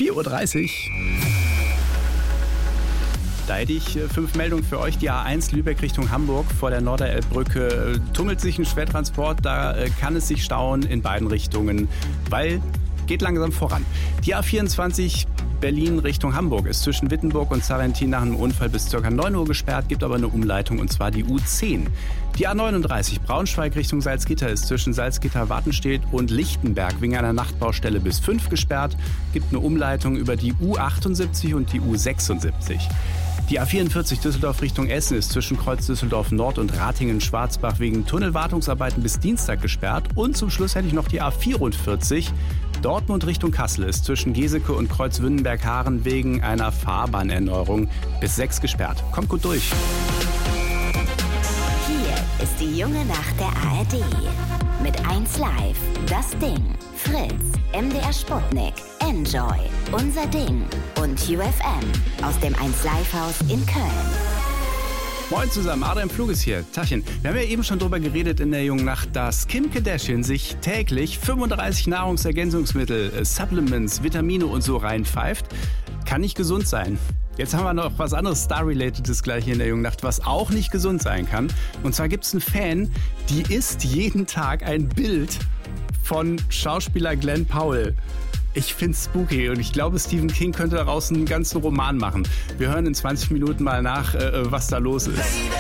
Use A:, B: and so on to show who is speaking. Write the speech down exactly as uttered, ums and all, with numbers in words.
A: vier Uhr dreißig. Da hätte ich fünf Meldungen für euch. Die A eins Lübeck Richtung Hamburg vor der Norderelbbrücke tummelt sich ein Schwertransport. Da kann es sich stauen in beiden Richtungen, weil geht langsam voran. Die A vierundzwanzig Berlin Richtung Hamburg ist zwischen Wittenburg und Sarrentin nach einem Unfall bis ca. neun Uhr gesperrt, gibt aber eine Umleitung und zwar die U zehn. Die A neununddreißig Braunschweig Richtung Salzgitter ist zwischen Salzgitter-Wartenstedt und Lichtenberg wegen einer Nachtbaustelle bis fünf gesperrt, gibt eine Umleitung über die U achtundsiebzig und die U sechsundsiebzig. Die A vierundvierzig Düsseldorf Richtung Essen ist zwischen Kreuz Düsseldorf Nord und Ratingen-Schwarzbach wegen Tunnelwartungsarbeiten bis Dienstag gesperrt. Und zum Schluss hätte ich noch die A vierundvierzig Dortmund Richtung Kassel ist zwischen Geseke und Kreuzwündenberg-Haaren wegen einer Fahrbahnerneuerung bis sechs gesperrt. Kommt gut durch.
B: Hier ist die junge Nacht der A R D. Mit eins Live, Das Ding, Fritz, M D R Sputnik, Enjoy, Unser Ding und U F M aus dem eins Live Haus in Köln.
A: Moin zusammen, Adrian Pflug ist hier. Tachchen. Wir haben ja eben schon drüber geredet in der jungen Nacht, dass Kim Kardashian sich täglich fünfunddreißig Nahrungsergänzungsmittel, äh, Supplements, Vitamine und so reinpfeift. Kann nicht gesund sein. Jetzt haben wir noch was anderes Star-Relatedes gleich hier in der jungen Nacht, was auch nicht gesund sein kann. Und zwar gibt es einen Fan, die isst jeden Tag ein Bild von Schauspieler Glenn Powell. Ich find's spooky und ich glaube, Stephen King könnte daraus einen ganzen Roman machen. Wir hören in zwanzig Minuten mal nach, äh, was da los ist.